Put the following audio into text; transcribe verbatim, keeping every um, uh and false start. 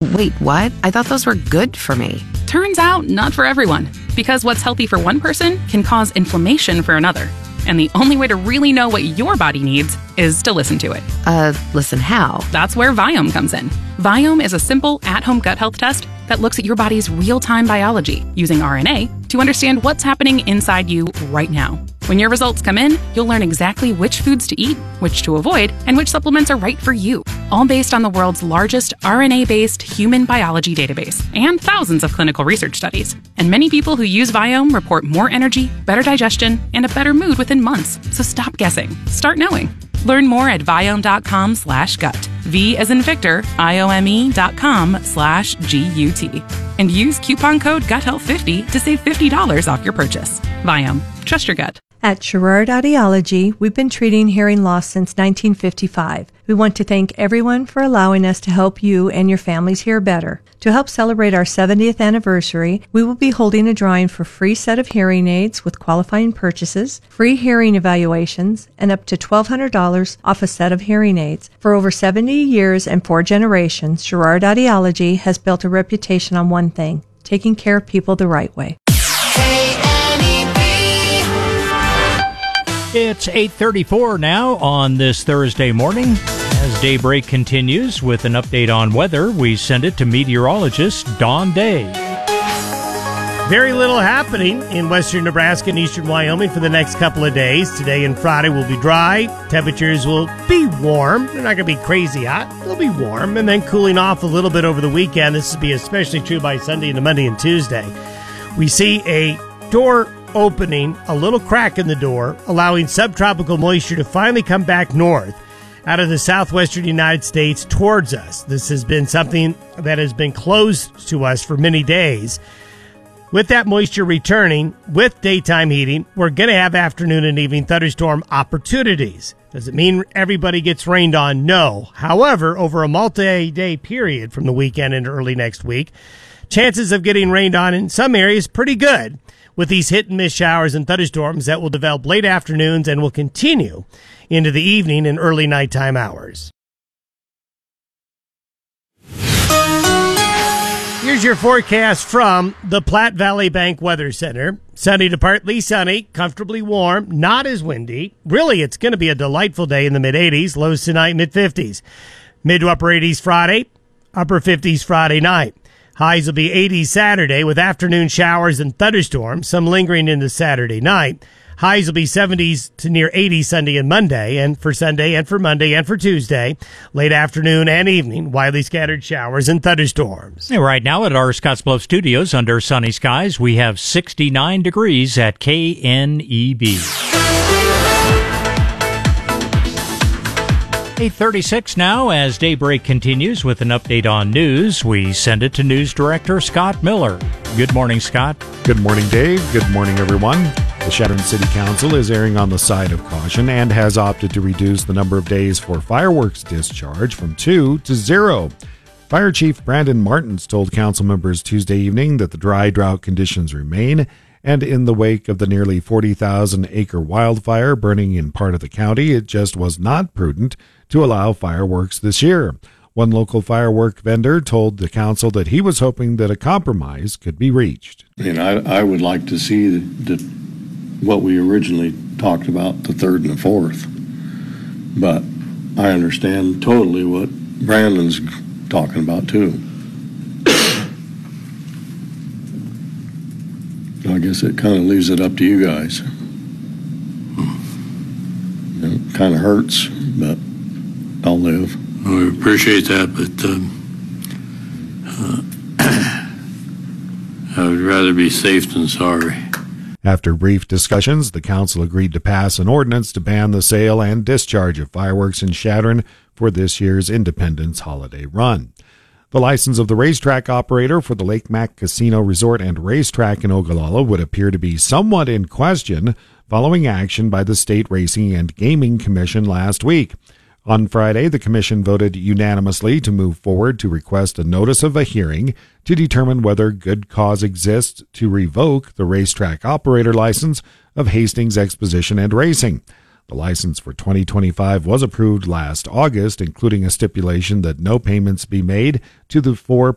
Wait, what? I thought those were good for me. Turns out, not for everyone. Because what's healthy for one person can cause inflammation for another. And the only way to really know what your body needs is to listen to it. Uh, listen how? That's where Viome comes in. Viome is a simple, at-home gut health test that looks at your body's real-time biology using R N A to understand what's happening inside you right now. When your results come in, you'll learn exactly which foods to eat, which to avoid, and which supplements are right for you. All based on the world's largest R N A-based human biology database and thousands of clinical research studies. And many people who use Viome report more energy, better digestion, and a better mood within months. So stop guessing. Start knowing. Learn more at Viome.com slash gut. V as in Victor, I-O-M-E dot com slash G-U-T. And use coupon code gut health fifty to save fifty dollars off your purchase. Viome. Trust your gut. At Sherrard Audiology, we've been treating hearing loss since nineteen fifty-five. We want to thank everyone for allowing us to help you and your families hear better. To help celebrate our seventieth anniversary, we will be holding a drawing for a free set of hearing aids with qualifying purchases, free hearing evaluations, and up to twelve hundred dollars off a set of hearing aids. For over seventy years and four generations, Sherrard Audiology has built a reputation on one thing: taking care of people the right way. It's eight thirty-four now on this Thursday morning. As daybreak continues with an update on weather, we send it to meteorologist Don Day. Very little happening in western Nebraska and eastern Wyoming for the next couple of days. Today and Friday will be dry. Temperatures will be warm. They're not going to be crazy hot. They'll be warm and then cooling off a little bit over the weekend. This will be especially true by Sunday into Monday and Tuesday. We see a door opening, a little crack in the door, allowing subtropical moisture to finally come back north out of the southwestern United States towards us. This has been something that has been closed to us for many days. With that moisture returning, with daytime heating, we're going to have afternoon and evening thunderstorm opportunities. Does it mean everybody gets rained on? No. However, over a multi-day period from the weekend into early next week, chances of getting rained on in some areas pretty good, with these hit-and-miss showers and thunderstorms that will develop late afternoons and will continue into the evening and early nighttime hours. Here's your forecast from the Platte Valley Bank Weather Center. Sunny to partly sunny, comfortably warm, not as windy. Really, it's going to be a delightful day in the mid-eighties, lows tonight, mid-fifties. Mid to upper eighties Friday, upper fifties Friday night. Highs will be eighties Saturday with afternoon showers and thunderstorms, some lingering into Saturday night. Highs will be seventies to near eighties Sunday and Monday, and for Sunday and for Monday and for Tuesday, late afternoon and evening, widely scattered showers and thunderstorms. And right now at our Scottsbluff studios under sunny skies, we have sixty-nine degrees at K N E B. eight thirty-six now as daybreak continues with an update on news. We send it to News Director Scott Miller. Good morning, Scott. Good morning, Dave. Good morning, everyone. The Chadron City Council is erring on the side of caution and has opted to reduce the number of days for fireworks discharge from two to zero. Fire Chief Brandon Martins told council members Tuesday evening that the dry drought conditions remain, and in the wake of the nearly forty thousand acre wildfire burning in part of the county, it just was not prudent to allow fireworks this year. One local firework vendor told the council that he was hoping that a compromise could be reached. And I, I would like to see the, the, what we originally talked about, the third and the fourth. But I understand totally what Brandon's talking about, too. I guess it kind of leaves it up to you guys. It kind of hurts, but I'll live. We appreciate that, but um, uh, I would rather be safe than sorry. After brief discussions, the council agreed to pass an ordinance to ban the sale and discharge of fireworks in Chadron for this year's Independence Holiday Run. The license of the racetrack operator for the Lake Mac Casino Resort and Racetrack in Ogallala would appear to be somewhat in question following action by the State Racing and Gaming Commission last week. On Friday, the commission voted unanimously to move forward to request a notice of a hearing to determine whether good cause exists to revoke the racetrack operator license of Hastings Exposition and Racing. The license for twenty twenty-five was approved last August, including a stipulation that no payments be made to the four